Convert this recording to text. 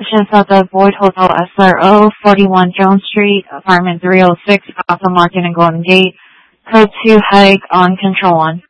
Reception at the Boyd Hotel SRO, 41 Jones Street, apartment 306, Gotham Market and Golden Gate. Code 2 Hike on Control 1.